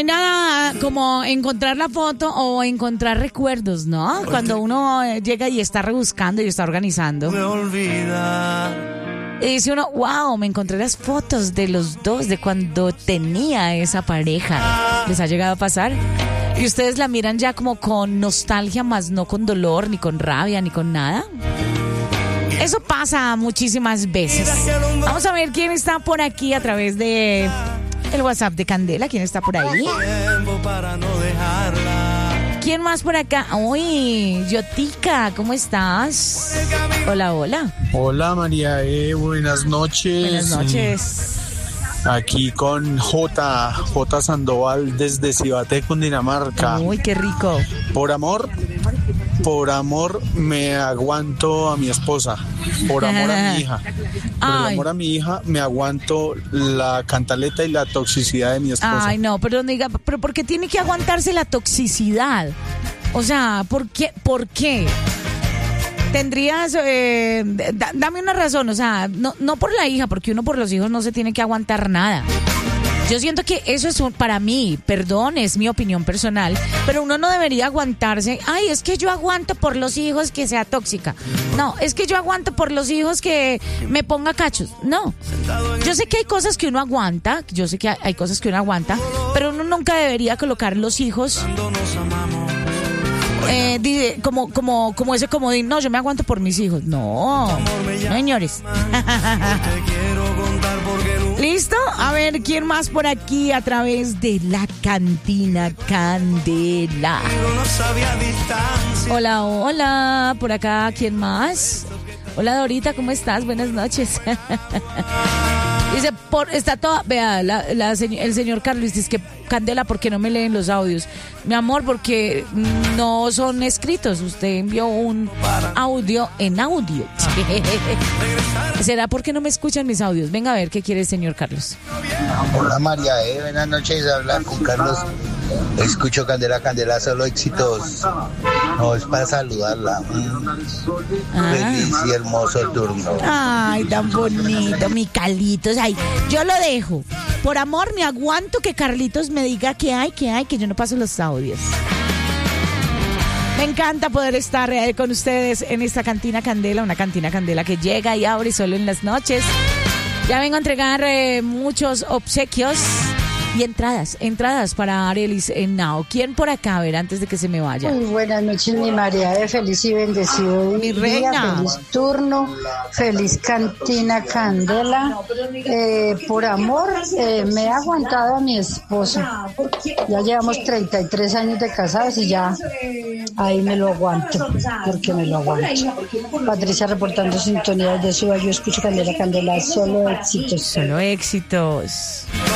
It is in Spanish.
hay nada como encontrar la foto o encontrar recuerdos, ¿no? Cuando uno llega y está rebuscando y está organizando. Y dice uno, wow, me encontré las fotos de los dos de cuando tenía esa pareja. ¿Les ha llegado a pasar? Y ustedes la miran ya como con nostalgia, más no con dolor, ni con rabia, ni con nada. Eso pasa muchísimas veces. Vamos a ver quién está por aquí a través de el WhatsApp de Candela. ¿Quién está por ahí? ¿Quién más por acá? Uy, Yotica, ¿cómo estás? Hola, hola. Hola, María buenas noches. Buenas noches. Aquí con J Sandoval desde Cibate, Cundinamarca. Uy, qué rico. Por amor me aguanto a mi esposa. Por amor a mi hija. Por el amor a mi hija me aguanto la cantaleta y la toxicidad de mi esposa. Ay, no, pero diga, pero ¿por qué tiene que aguantarse la toxicidad? O sea, ¿por qué? Tendrías, dame una razón, o sea, no por la hija, porque uno por los hijos no se tiene que aguantar nada. Yo siento que eso es para mí, perdón, es mi opinión personal, pero uno no debería aguantarse. Ay, es que yo aguanto por los hijos que sea tóxica. No, es que yo aguanto por los hijos que me ponga cachos. No, yo sé que hay cosas que uno aguanta, pero uno nunca debería colocar los hijos como ese comodín. No, yo me aguanto por mis hijos. No, señores. ¿Listo? A ver, ¿quién más por aquí a través de la Cantina Candela? Hola, hola. Por acá, ¿quién más? Hola, Dorita, ¿cómo estás? Buenas noches. Dice, está toda, vea, el señor Carlos dice que Candela, ¿por qué no me leen los audios? Mi amor, porque no son escritos. Usted envió un audio en audio. ¿Será porque no me escuchan mis audios? Venga a ver qué quiere el señor Carlos. Hola María, buenas noches, habla con Carlos. Escucho Candela, solo éxitos. No, es para saludarla. Feliz y hermoso turno. Ay, tan bonito, mi Carlitos. Ay, yo lo dejo. Por amor, me aguanto que Carlitos me diga que yo no paso los audios. Me encanta poder estar con ustedes en esta Cantina Candela, una Cantina Candela que llega y abre solo en las noches. Ya vengo a entregar muchos obsequios y entradas para Arelis en Now. ¿Quién por acá? A ver, antes de que se me vaya. Muy buenas noches, mi María, feliz y bendecido mi día, reina. feliz turno, feliz Cantina Candela. Por amor, me he aguantado a mi esposa. Ya llevamos 33 años de casados y ya ahí me lo aguanto, porque me lo aguanto. Patricia reportando sintonía desde Suba. Yo escucho Candela, solo éxitos. Solo éxitos.